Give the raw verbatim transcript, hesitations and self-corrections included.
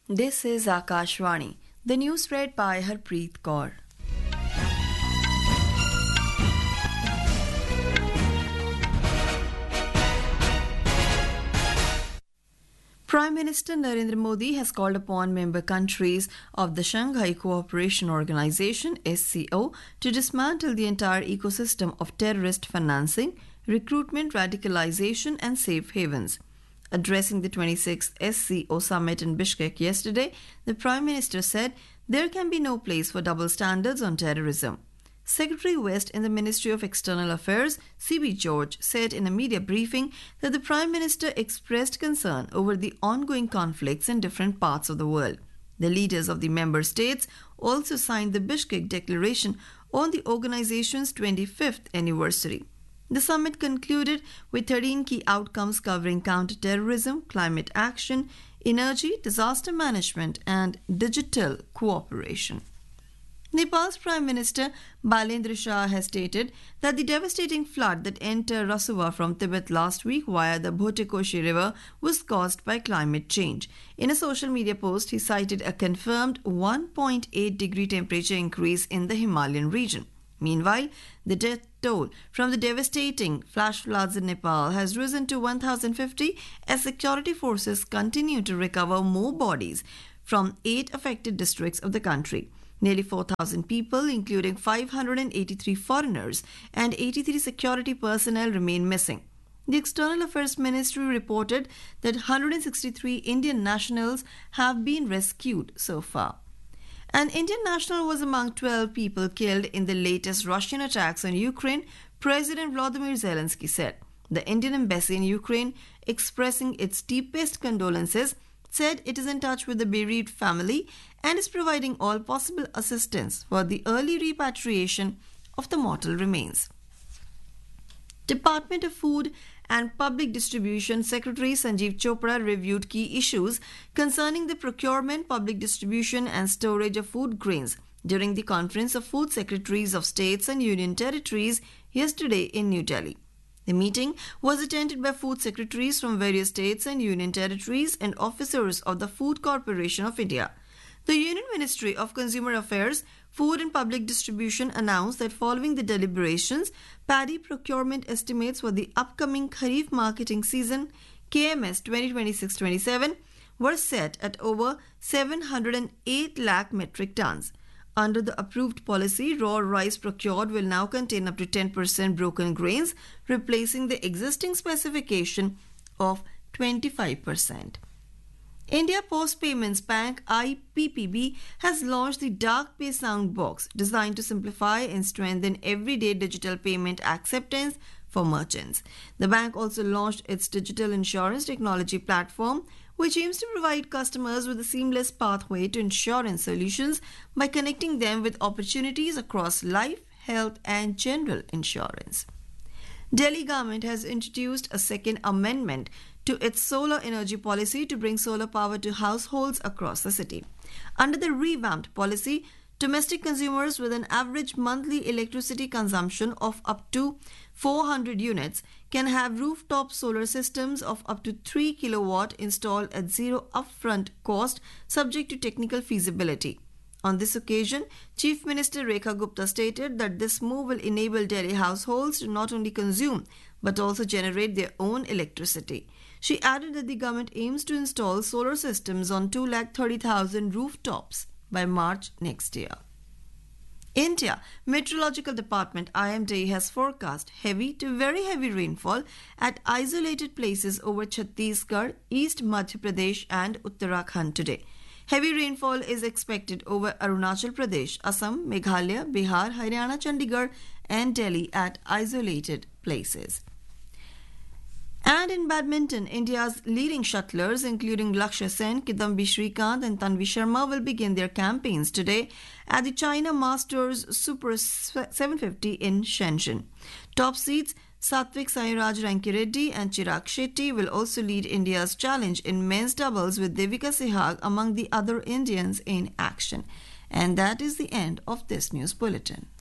This is Akashvani. The news read by Harpreet Kaur. Prime Minister Narendra Modi has called upon member countries of the Shanghai Cooperation Organization (S C O) to dismantle the entire ecosystem of terrorist financing, recruitment, radicalization, and safe havens. Addressing the twenty-sixth S C O summit in Bishkek yesterday, the Prime Minister said there can be no place for double standards on terrorism. Secretary West in the Ministry of External Affairs, C B George, said in a media briefing that the Prime Minister expressed concern over the ongoing conflicts in different parts of the world. The leaders of the member states also signed the Bishkek Declaration on the organization's twenty-fifth anniversary. The summit concluded with thirteen key outcomes covering counter-terrorism, climate action, energy, disaster management, and digital cooperation. Nepal's Prime Minister Bailendra Shah has stated that the devastating flood that entered Rasuwa from Tibet last week via the Bhotekoshi River was caused by climate change. In a social media post, he cited a confirmed one point eight degree temperature increase in the Himalayan region. Meanwhile, the death toll from the devastating flash floods in Nepal has risen to one thousand fifty as security forces continue to recover more bodies from eight affected districts of the country. Nearly four thousand people, including five hundred eighty-three foreigners and eighty-three security personnel, remain missing. The External Affairs Ministry reported that one hundred sixty-three Indian nationals have been rescued so far. An Indian national was among twelve people killed in the latest Russian attacks on Ukraine, President Volodymyr Zelensky said. The Indian embassy in Ukraine, expressing its deepest condolences, said it is in touch with the bereaved family and is providing all possible assistance for the early repatriation of the mortal remains. Department of Food and Public Distribution Secretary Sanjeev Chopra reviewed key issues concerning the procurement, public distribution and storage of food grains during the Conference of Food Secretaries of States and Union Territories yesterday in New Delhi. The meeting was attended by food secretaries from various states and union territories and officers of the Food Corporation of India. The Union Ministry of Consumer Affairs, Food and Public Distribution announced that following the deliberations, paddy procurement estimates for the upcoming Kharif marketing season K M S twenty twenty-six twenty-seven were set at over seven hundred eight lakh metric tons. Under the approved policy, raw rice procured will now contain up to ten percent broken grains, replacing the existing specification of twenty-five percent. India Post Payments Bank I P P B has launched the Dark Pay Sound Box, designed to simplify and strengthen everyday digital payment acceptance for merchants. The bank also launched its digital insurance technology platform, which aims to provide customers with a seamless pathway to insurance solutions by connecting them with opportunities across life, health, and general insurance. Delhi government has introduced a second amendment to its solar energy policy to bring solar power to households across the city. Under the revamped policy, domestic consumers with an average monthly electricity consumption of up to four hundred units can have rooftop solar systems of up to three kilowatt installed at zero upfront cost, subject to technical feasibility. On this occasion, Chief Minister Rekha Gupta stated that this move will enable Delhi households to not only consume but also generate their own electricity. She added that the government aims to install solar systems on two lakh thirty thousand rooftops by March next year. India Meteorological Department I M D has forecast heavy to very heavy rainfall at isolated places over Chhattisgarh, East Madhya Pradesh and Uttarakhand today. Heavy rainfall is expected over Arunachal Pradesh, Assam, Meghalaya, Bihar, Haryana, Chandigarh and Delhi at isolated places. And in badminton, India's leading shuttlers, including Lakshya Sen, Kidambi Shrikant and Tanvi Sharma, will begin their campaigns today at the China Masters Super seven fifty in Shenzhen. Top seeds Satvik Sairaj Rankireddy and Chirag Shetty will also lead India's challenge in men's doubles with Devika Sehag among the other Indians in action. And that is the end of this news bulletin.